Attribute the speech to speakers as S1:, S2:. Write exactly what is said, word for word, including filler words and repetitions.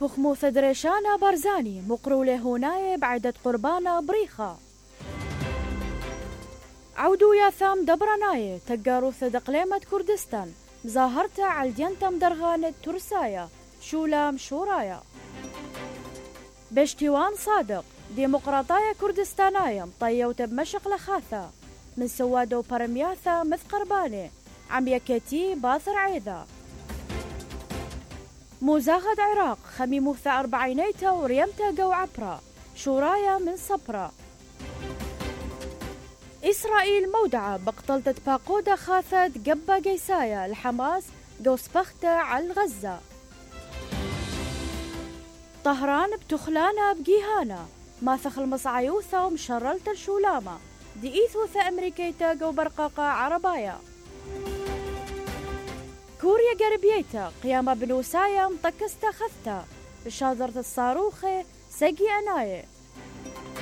S1: بخموث دريشانا بارزاني مقرولة هوناي بعدة قربانا بريخة عودو يا ثام دبرناي تقاروث دقليمة كردستان مظاهرتا عالدينتم درغانة ترسايا شولام شورايا بشتيوان صادق ديمقراطايا كردستانايا مطيوت بمشق لخاثة من سوادو برمياثا مثقرباني عم يكتي باثر عيدا مزاغد عراق خميموثا أربعينيتا وريمتا قو عبرا شورايا من صبرا إسرائيل مودعة بقتلت باقودة خاثت قبا قيسايا الحماس قوسبختا على غزة طهران بتخلانا بقيهانا ما ثخل مصعيوثا ومشرلت الشولامة دي إيثوثا أمريكيتا قو برقاقة عربايا كوريا قربيتا قيامة بنوسايا مطكستا خثتا بشاذرة الصاروخي سقي أناي